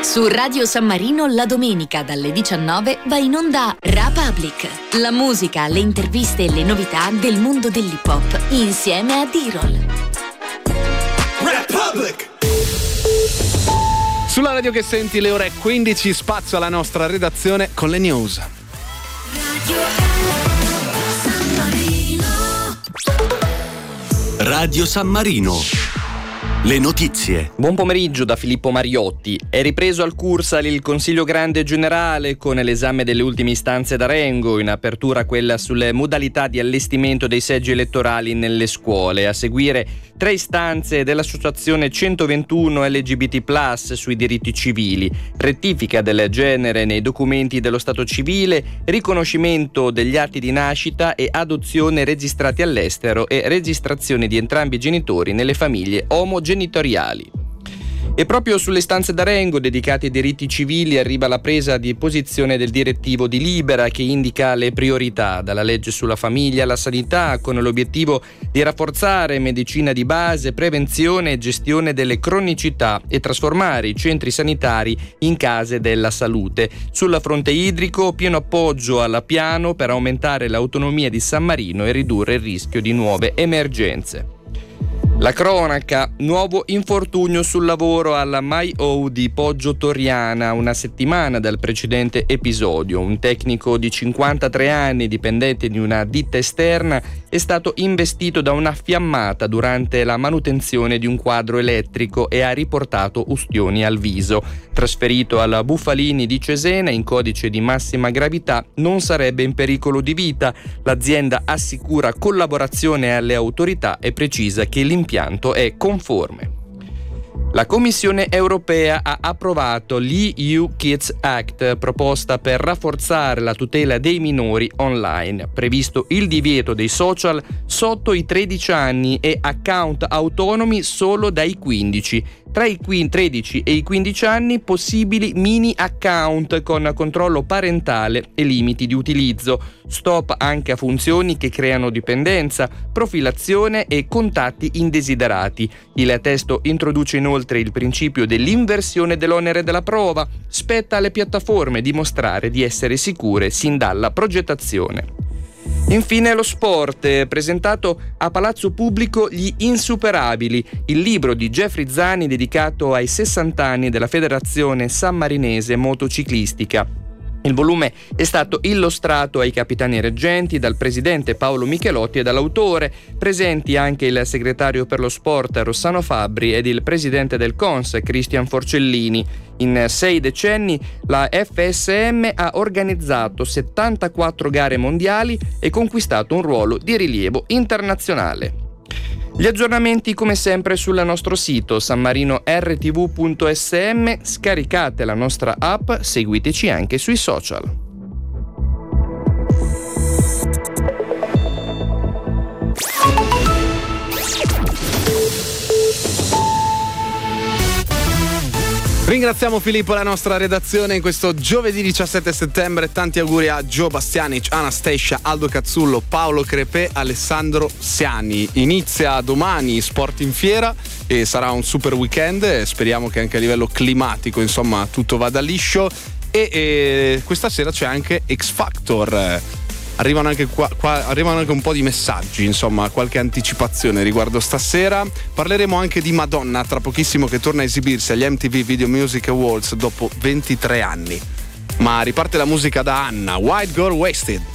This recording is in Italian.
Su Radio San Marino la domenica dalle 19 va in onda Republic. La musica, le interviste e le novità del mondo dell'hip hop insieme a D-Roll. Republic. Sulla radio che senti le ore 15, spazio alla nostra redazione con le news. Radio San Marino. Le notizie. Buon pomeriggio da Filippo Mariotti. È ripreso al Cursal il Consiglio Grande Generale con l'esame delle ultime istanze d'Arengo, in apertura quella sulle modalità di allestimento dei seggi elettorali nelle scuole. A seguire 3 istanze dell'Associazione 121 LGBT+ sui diritti civili, rettifica del genere nei documenti dello Stato civile, riconoscimento degli atti di nascita e adozione registrati all'estero e registrazione di entrambi i genitori nelle famiglie omogenitoriali. E proprio sulle istanze d'Arengo dedicate ai diritti civili arriva la presa di posizione del direttivo di Libera, che indica le priorità, dalla legge sulla famiglia alla sanità, con l'obiettivo di rafforzare medicina di base, prevenzione e gestione delle cronicità e trasformare i centri sanitari in case della salute. Sul fronte idrico, pieno appoggio alla piano per aumentare l'autonomia di San Marino e ridurre il rischio di nuove emergenze. La cronaca, nuovo infortunio sul lavoro alla MyO di Poggio Toriana, una settimana dal precedente episodio. Un tecnico di 53 anni, dipendente di una ditta esterna, è stato investito da una fiammata durante la manutenzione di un quadro elettrico e ha riportato ustioni al viso. Trasferito alla Bufalini di Cesena in codice di massima gravità, non sarebbe in pericolo di vita. L'azienda assicura collaborazione alle autorità e precisa che l'impianto è conforme. La Commissione europea ha approvato l'EU Kids Act, proposta per rafforzare la tutela dei minori online. Previsto il divieto dei social sotto i 13 anni e account autonomi solo dai 15. Tra i 13 e i 15 anni possibili mini account con controllo parentale e limiti di utilizzo. Stop anche a funzioni che creano dipendenza, profilazione e contatti indesiderati. Il testo introduce inoltre il principio dell'inversione dell'onere della prova. Spetta alle piattaforme dimostrare di essere sicure sin dalla progettazione. Infine lo sport, presentato a Palazzo Pubblico Gli Insuperabili, il libro di Jeffrey Zani dedicato ai 60 anni della Federazione Sammarinese Motociclistica. Il volume è stato illustrato ai capitani reggenti dal presidente Paolo Michelotti e dall'autore, presenti anche il segretario per lo sport Rossano Fabbri ed il presidente del CONS Cristian Forcellini. In 6 decenni la FSM ha organizzato 74 gare mondiali e conquistato un ruolo di rilievo internazionale. Gli aggiornamenti come sempre sul nostro sito sanmarinor.tv.sm, scaricate la nostra app, seguiteci anche sui social. Ringraziamo Filippo e la nostra redazione in questo giovedì 17 settembre. Tanti auguri a Gio Bastianic, Anastasia, Aldo Cazzullo, Paolo Crepè, Alessandro Siani. Inizia domani Sport in Fiera e sarà un super weekend. Speriamo che anche a livello climatico insomma tutto vada liscio. E questa sera c'è anche X Factor. Arrivano anche arrivano anche un po' di messaggi, insomma, qualche anticipazione riguardo stasera. Parleremo anche di Madonna tra pochissimo, che torna a esibirsi agli MTV Video Music Awards dopo 23 anni. Ma riparte la musica da Anna, White Girl Wasted.